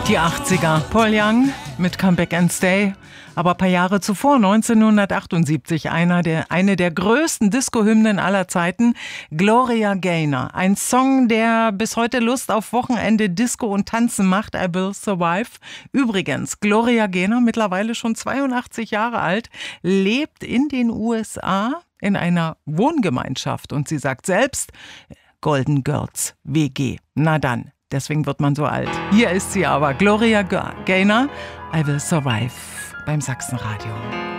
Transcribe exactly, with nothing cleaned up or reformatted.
Die achtziger, Paul Young mit Come Back and Stay. Aber ein paar Jahre zuvor, neunzehnhundertachtundsiebzig, einer der, eine der größten Disco-Hymnen aller Zeiten, Gloria Gaynor. Ein Song, der bis heute Lust auf Wochenende, Disco und Tanzen macht, I Will Survive. Übrigens, Gloria Gaynor, mittlerweile schon zweiundachtzig Jahre alt, lebt in den U S A in einer Wohngemeinschaft. Und sie sagt selbst, Golden Girls W G. Na dann. Deswegen wird man so alt. Hier ist sie aber, Gloria Gaynor, I Will Survive beim Sachsenradio.